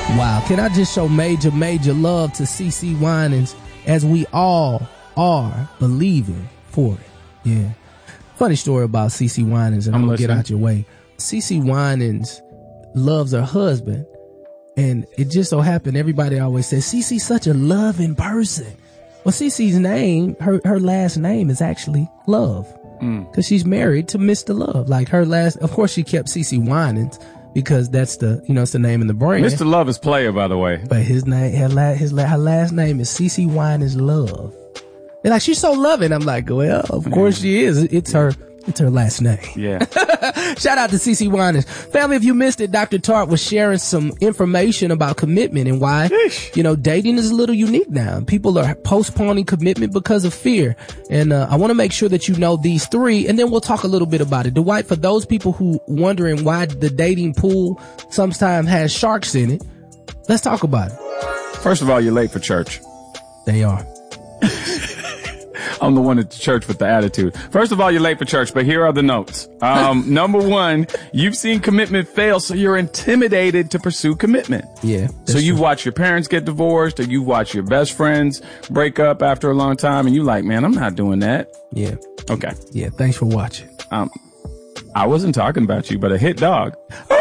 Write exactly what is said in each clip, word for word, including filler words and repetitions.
Wow. Can I just show major, major love to CeCe Winans as we all are believing for it. Yeah. Funny story about CeCe Winans, and I'm, I'm going to get out your way. CeCe Winans loves her husband, and it just so happened everybody always says, CeCe's such a loving person. Well, CeCe's name, her, her last name is actually Love. Because mm. she's married to Mister Love. Like her last, of course she kept CeCe Winans because that's the, you know, it's the name in the brand. Mister Love is player, by the way. But his name, her, la- his la- her last name is CeCe Winans Love. They're like, she's so loving. I'm like, well, of course she is. It's her, it's her last name. Yeah. Shout out to CeCe Winans. Family, if you missed it, Doctor Tart was sharing some information about commitment and why, Eesh. you know, dating is a little unique now. People are postponing commitment because of fear. And, uh, I want to make sure that you know these three, and then we'll talk a little bit about it. Dwight, for those people who wondering why the dating pool sometimes has sharks in it, let's talk about it. First of all, you're late for church. They are. I'm the one at the church with the attitude. First of all, you're late for church, but here are the notes. Um, number one, you've seen commitment fail, so you're intimidated to pursue commitment. Yeah. So you watch your parents get divorced, or you watch your best friends break up after a long time, and you like, man, I'm not doing that. Yeah. Okay. Yeah. Thanks for watching. Um, I wasn't talking about you, but a hit dog.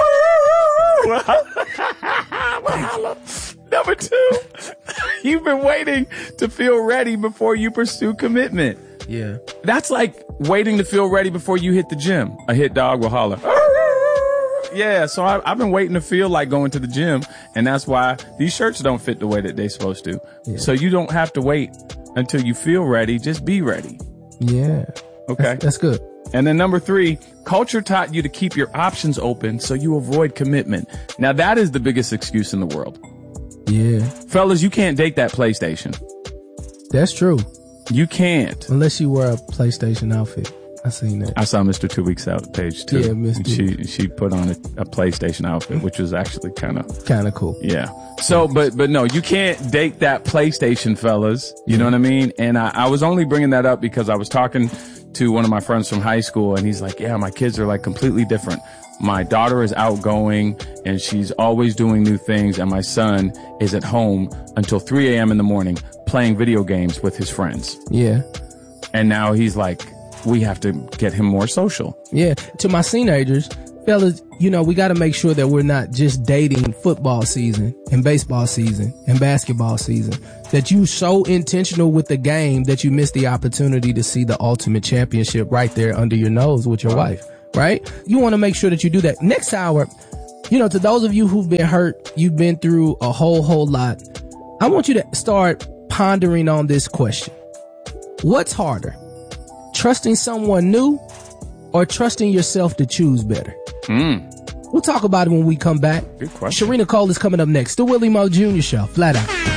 Number two, you've been waiting to feel ready before you pursue commitment. Yeah. That's like waiting to feel ready before you hit the gym. A hit dog will holler. Yeah, so I, I've been waiting to feel like going to the gym, and that's why these shirts don't fit the way that they're supposed to. Yeah. So you don't have to wait until you feel ready. Just be ready. Yeah. Okay. That's, that's good. And then number three, culture taught you to keep your options open so you avoid commitment. Now that is the biggest excuse in the world. Yeah. Fellas, you can't date that PlayStation. That's true. You can't. Unless you wear a PlayStation outfit. I seen that. I saw Mister Two Weeks Out page too. Yeah, Mister She she put on a, a PlayStation outfit, which was actually kind of kind of cool. Yeah. So, but but no, you can't date that PlayStation, fellas. You yeah. know what I mean? And I, I was only bringing that up because I was talking to one of my friends from high school, and he's like, "Yeah, my kids are like completely different. My daughter is outgoing and she's always doing new things, and my son is at home until three a.m. in the morning playing video games with his friends." Yeah. And now he's like, we have to get him more social. Yeah. To my teenagers, fellas, you know, we got to make sure that we're not just dating football season and baseball season and basketball season, that you so intentional with the game that you miss the opportunity to see the ultimate championship right there under your nose with your wife. Right? You want to make sure that you do that. Next hour, you know, to those of you who've been hurt, you've been through a whole, whole lot. I want you to start pondering on this question. What's harder? Trusting someone new or trusting yourself to choose better? Mm. We'll talk about it when we come back. Good question. Sharina Cole is coming up next. The Willie Moore Junior Show. Flat Out.